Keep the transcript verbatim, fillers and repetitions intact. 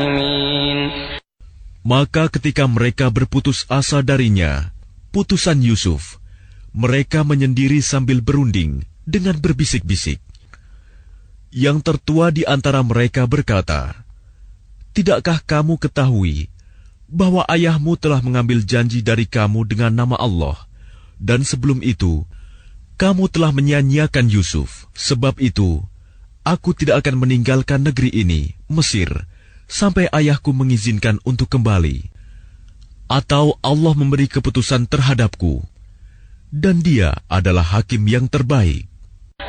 Maka ketika mereka berputus asa darinya, putusan Yusuf, mereka menyendiri sambil berunding dengan berbisik-bisik. Yang tertua di antara mereka berkata, "Tidakkah kamu ketahui bahwa ayahmu telah mengambil janji dari kamu dengan nama Allah, dan sebelum itu, kamu telah menyia-nyiakan Yusuf. Sebab itu, aku tidak akan meninggalkan negeri ini, Mesir, sampai ayahku mengizinkan untuk kembali. Atau Allah memberi keputusan terhadapku, dan Dia adalah hakim yang terbaik."